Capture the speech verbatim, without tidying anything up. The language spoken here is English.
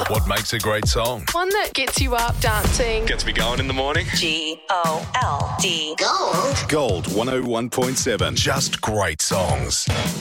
What makes a great song? One that gets you up dancing. Gets me going in the morning. G O L D. Gold one oh one point seven. Just great songs.